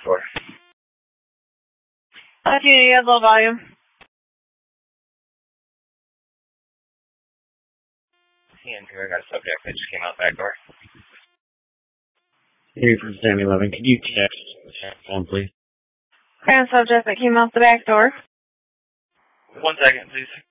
for? You have low volume. Here, I got a subject that just came out the back door. Here from Sammy Loving. Could you check the phone, please? Kind of subject that came out the back door. 1 second, please.